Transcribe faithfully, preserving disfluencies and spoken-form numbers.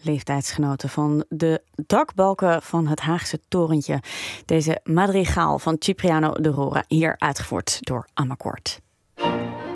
leeftijdsgenoten van de dakbalken van het Haagse torentje. Deze madrigaal van Cipriano de Rora, hier uitgevoerd door Amakord.